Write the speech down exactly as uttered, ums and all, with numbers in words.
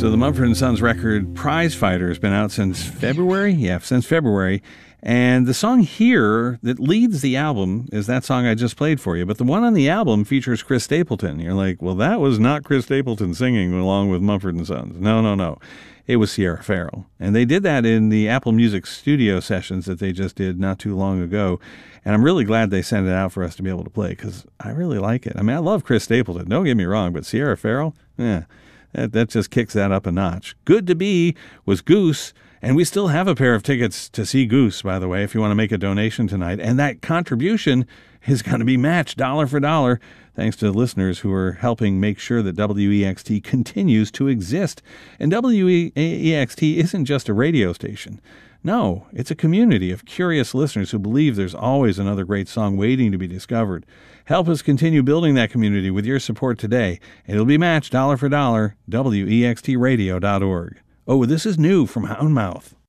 So the Mumford and Sons record Prize Fighter has been out since February. Yeah, since February. And the song here that leads the album is that song I just played for you. But the one on the album features Chris Stapleton. You're like, well, that was not Chris Stapleton singing along with Mumford and Sons. No, no, no. It was Sierra Farrell. And they did that in the Apple Music studio sessions that they just did not too long ago. And I'm really glad they sent it out for us to be able to play because I really like it. I mean, I love Chris Stapleton. Don't get me wrong, but Sierra Farrell, yeah, that, that just kicks that up a notch. Good to Be was Goose. And we still have a pair of tickets to see Goose, by the way, if you want to make a donation tonight. And that contribution is going to be matched dollar for dollar, thanks to listeners who are helping make sure that W E X T continues to exist. And W E X T isn't just a radio station. No, it's a community of curious listeners who believe there's always another great song waiting to be discovered. Help us continue building that community with your support today. And it'll be matched dollar for dollar, W E X T radio dot org. Oh, this is new from Houndmouth.